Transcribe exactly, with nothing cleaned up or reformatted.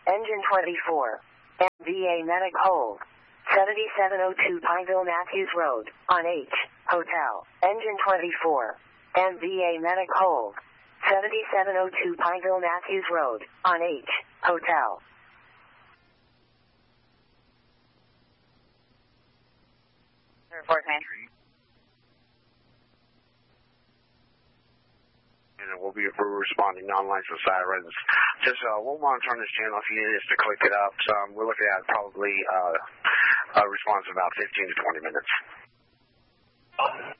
Engine twenty-four. M V A medic hold. seventy-seven oh two Pineville Matthews Road, on H, Hotel. Engine twenty-four. M V A medic hold. seventy-seven oh two Pineville Matthews Road, on H, Hotel. Report, man. And we'll be responding non-licensed sirens. Just, uh, we'll monitor on this channel if you need us to click it up. So um, we're looking at probably uh, a response in about fifteen to twenty minutes.